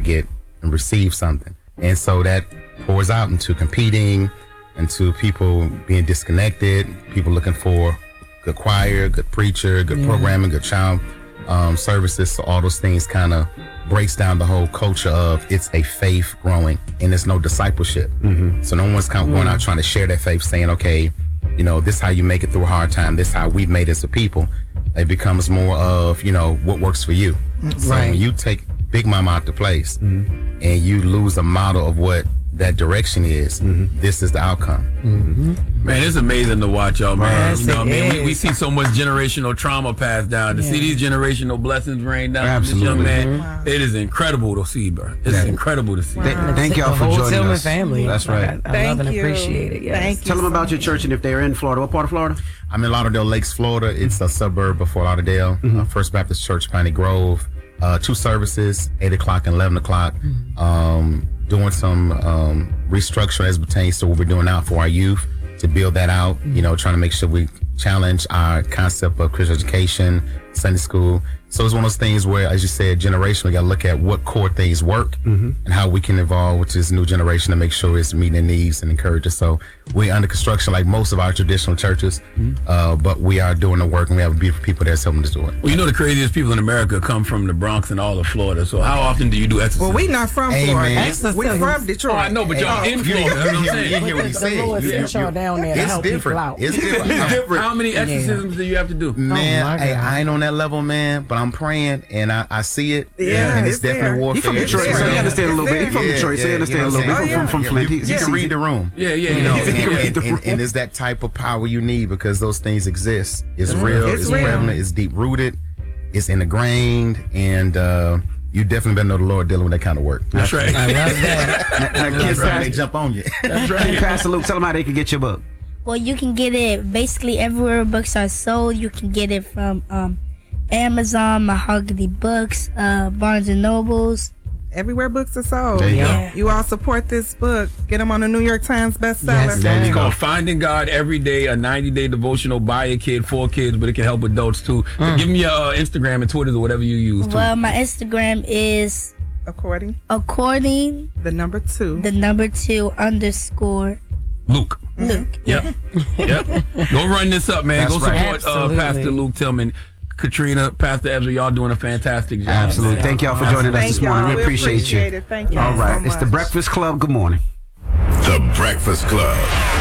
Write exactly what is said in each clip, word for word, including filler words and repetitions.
get and receive something. And so that pours out into competing, into people being disconnected, people looking for good choir, good preacher, good yeah. programming, good child um, services. So all those things kind of breaks down the whole culture of it's a faith growing and there's no discipleship. Mm-hmm. So no one's kind of going out trying to share their faith, saying, okay, you know, this is how you make it through a hard time. This is how we've made it as a people. It becomes more of, you know, what works for you. Right. So when you take Big Mama out the place mm-hmm. and you lose a model of what that direction is, mm-hmm. this is the outcome. Mm-hmm. Man, it's amazing to watch y'all, man. Yes, you know what I mean? We, we see so much generational trauma passed down. To yeah. see these generational blessings rain down Absolutely. from this young man, wow. it is incredible to see, bro. It's yeah. incredible to see. Wow. Th- thank y'all for joining Tillman us. Family. That's right. I, I thank love and you. appreciate it. Yes. Thank Tell you them so about your church and if they're in Florida. What part of Florida? I'm in Lauderdale Lakes, Florida. It's a suburb of Fort Lauderdale. Mm-hmm. uh, First Baptist Church, Piney Grove. Uh, two services, eight o'clock and eleven o'clock. Mm-hmm. Um, doing some um, restructure as pertains to what we're doing now for our youth to build that out. Mm-hmm. You know, trying to make sure we challenge our concept of Christian education, Sunday school. So it's one of those things where, as you said, generation, we got to look at what core things work mm-hmm. and how we can evolve with this new generation to make sure it's meeting their needs and encourage us. So we're under construction like most of our traditional churches, mm-hmm. uh, but we are doing the work and we have beautiful people that's helping us do it. Well, you know, the craziest people in America come from the Bronx and all of Florida. So how often do you do exercise? Well, we not from hey, Florida. We're from Detroit. Oh, I know, but y'all hey, in Florida. That's what I'm saying. You hear what he said. It's down there to it's help different. people out. It's different. It's different. How many exorcisms yeah. do you have to do? Man, oh hey, I ain't on that level, man, but I'm praying and I, I see it. Yeah, and it's, it's definitely there. warfare. He's from Detroit, so he understands a little bit. He's from yeah, Detroit, so he yeah, understands you know a little bit. what I'm From, saying? from, from Flint. You, He, you he can read the room. Yeah, yeah, you yeah. know, yeah. and, yeah. and, and, and it's that type of power you need because those things exist. It's real, It's it's, real. prevalent, it's deep rooted, it's ingrained, and uh, you definitely better know the Lord dealing with that kind of work. That's right. I love that. Now, That's kids, right. They jump on you. That's right. Pastor Luke, tell them how they can get your book. Well, you can get it basically everywhere books are sold. You can get it from um, Amazon, Mahogany Books, uh, Barnes and Nobles. Everywhere books are sold. There you Yeah. go. You all support this book. Get them on the New York Times bestseller. Yes, There you It's go. called Finding God Every Day, a ninety-day devotional by a kid, for kids, but it can help adults too. So give me your uh, Instagram and Twitter or whatever you use too. Well, my Instagram is According according the number two. the number two underscore Luke. Luke. Yep. Yep. Go run this up, man. That's Go right. support uh, Absolutely. Pastor Luke Tillman. Katrina, Pastor Ezra, y'all doing a fantastic job. Absolutely. Thank y'all for joining us Thank this y'all. morning. We appreciate, appreciate you. it. Thank you. All right. so It's the much. Breakfast Club. Good morning. The Breakfast Club.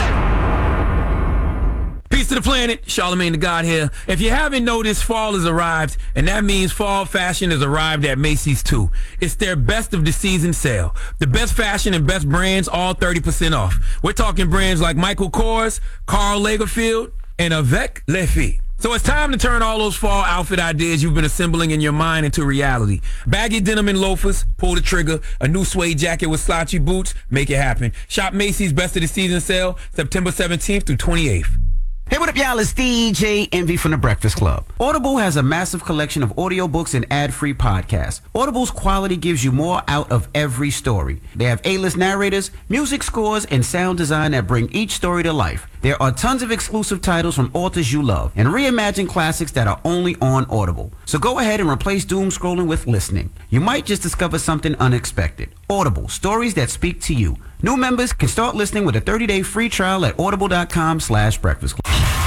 Peace to the planet. Charlamagne the God here. If you haven't noticed, fall has arrived, and that means fall fashion has arrived at Macy's too. It's their best of the season sale. The best fashion and best brands, all thirty percent off. We're talking brands like Michael Kors, Karl Lagerfeld, and Avec Les Filles. So it's time to turn all those fall outfit ideas you've been assembling in your mind into reality. Baggy denim and loafers, pull the trigger. A new suede jacket with slouchy boots, make it happen. Shop Macy's Best of the Season sale, September seventeenth through twenty-eighth. Hey, what up, y'all? It's D J Envy from the Breakfast Club. Audible has a massive collection of audiobooks and ad-free podcasts. Audible's quality gives you more out of every story. They have A-list narrators, music scores, and sound design that bring each story to life. There are tons of exclusive titles from authors you love and reimagine classics that are only on Audible. So go ahead and replace doom scrolling with listening. You might just discover something unexpected. Audible, stories that speak to you. New members can start listening with a thirty-day free trial at audible.com slash breakfast club.